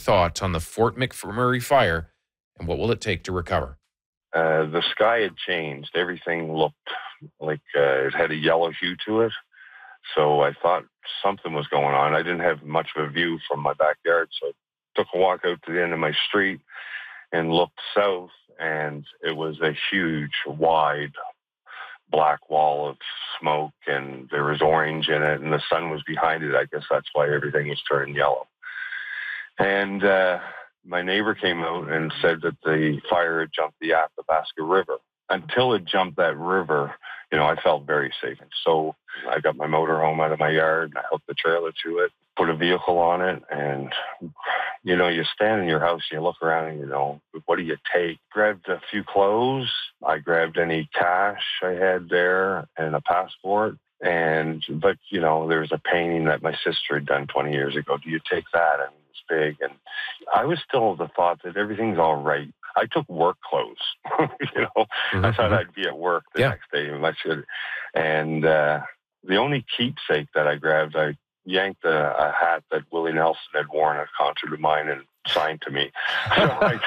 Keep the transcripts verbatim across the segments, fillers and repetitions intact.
thoughts on the Fort McMurray fire, and what will it take to recover? Uh, the sky had changed. Everything looked like uh, it had a yellow hue to it. So I thought something was going on. I didn't have much of a view from my backyard, so I took a walk out to the end of my street and looked south, and it was a huge, wide, black wall of smoke, and there was orange in it, and the sun was behind it. I guess that's why everything was turning yellow. And uh, my neighbor came out and said that the fire had jumped the Athabasca River. Until it jumped that river, you know, I felt very safe. And so I got my motorhome out of my yard, and I hooked the trailer to it, put a vehicle on it, and, you know, you stand in your house, and you look around, and, you know, what do you take? Grabbed a few clothes. I grabbed any cash I had there and a passport. And, but, you know, there was a painting that my sister had done twenty years ago. Do you take that? And it's big. And I was still of the thought that everything's all right. I took work clothes, you know. Mm-hmm. I thought I'd be at work the yeah. next day. I should. And uh, the only keepsake that I grabbed, I yanked a, a hat that Willie Nelson had worn at a concert of mine and signed to me. So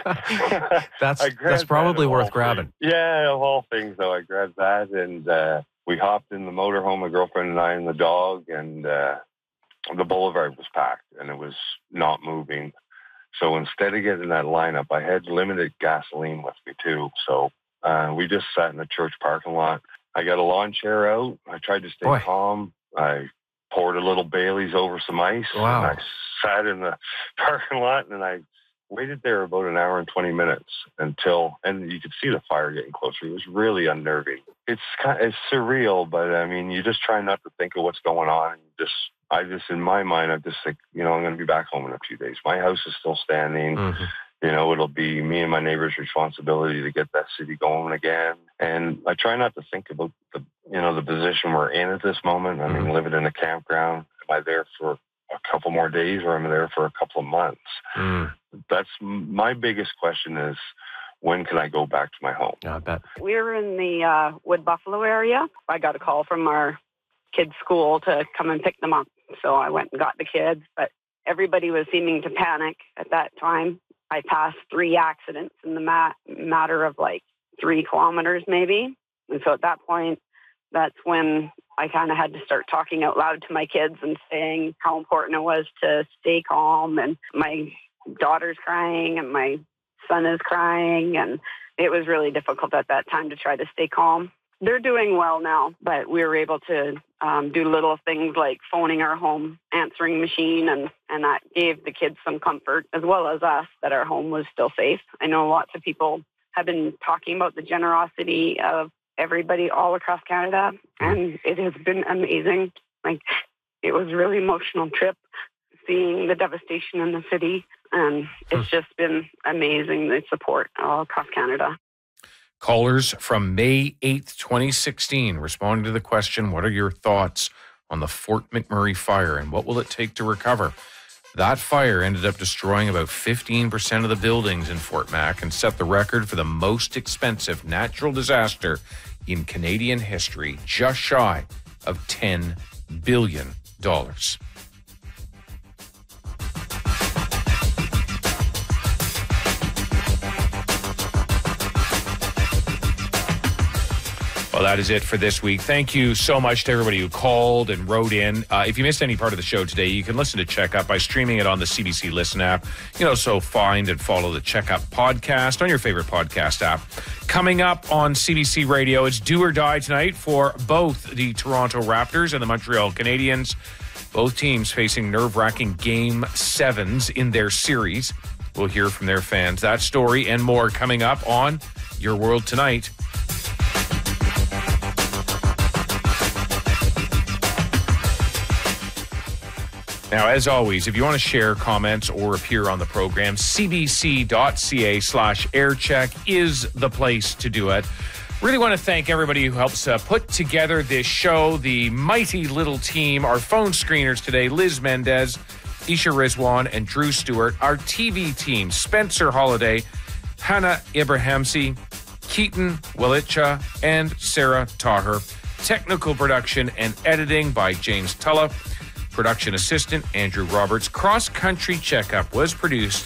I, that's I that's probably that worth grabbing. Things. Yeah, of all things, though, I grabbed that, and uh, we hopped in the motorhome, my girlfriend and I and the dog, and uh, the boulevard was packed, and it was not moving. So instead of getting that lineup, I had limited gasoline with me too. So uh, we just sat in the church parking lot. I got a lawn chair out. I tried to stay Boy. calm. I poured a little Bailey's over some ice. Wow. And I sat in the parking lot, and I waited there about an hour and twenty minutes until, and you could see the fire getting closer. It was really unnerving. It's kind of, it's surreal, but I mean, you just try not to think of what's going on. And just, I just, in my mind, I'm just like, you know, I'm going to be back home in a few days. My house is still standing. Mm-hmm. You know, it'll be me and my neighbor's responsibility to get that city going again. And I try not to think about the, you know, the position we're in at this moment. I mean, mm-hmm. living in a campground, am I there for a couple more days, or am I there for a couple of months? Mm. That's my biggest question is, when can I go back to my home? Yeah, I bet. We were in the uh, Wood Buffalo area. I got a call from our kids' school to come and pick them up. So I went and got the kids, but everybody was seeming to panic at that time. I passed three accidents in the mat- matter of like three kilometers maybe. And so at that point, that's when I kind of had to start talking out loud to my kids and saying how important it was to stay calm. And my daughter's crying and my son is crying. And it was really difficult at that time to try to stay calm. They're doing well now, but we were able to um, do little things like phoning our home answering machine, and, and that gave the kids some comfort, as well as us, that our home was still safe. I know lots of people have been talking about the generosity of everybody all across Canada, and it has been amazing. Like, it was a really emotional trip seeing the devastation in the city, and it's just been amazing, the support all across Canada. Callers from May eighth, twenty sixteen, responding to the question, what are your thoughts on the Fort McMurray fire and what will it take to recover? That fire ended up destroying about fifteen percent of the buildings in Fort Mac and set the record for the most expensive natural disaster in Canadian history, just shy of ten billion dollars. Well, that is it for this week. Thank you so much to everybody who called and wrote in. Uh, if you missed any part of the show today, you can listen to Checkup by streaming it on the C B C Listen app. You know, so find and follow the Checkup podcast on your favorite podcast app. Coming up on C B C Radio, it's do or die tonight for both the Toronto Raptors and the Montreal Canadiens. Both teams facing nerve-wracking game sevens in their series. We'll hear from their fans. That story and more coming up on Your World Tonight. Now, as always, if you want to share comments or appear on the program, cbc.ca slash aircheck is the place to do it. Really want to thank everybody who helps uh, put together this show, the mighty little team, our phone screeners today, Liz Mendez, Isha Rizwan, and Drew Stewart, our T V team, Spencer Holiday, Hannah Ibrahimsi, Keaton Walitcha, and Sarah Taher. Technical production and editing by James Tulla. Production assistant, Andrew Roberts. Cross Country Checkup was produced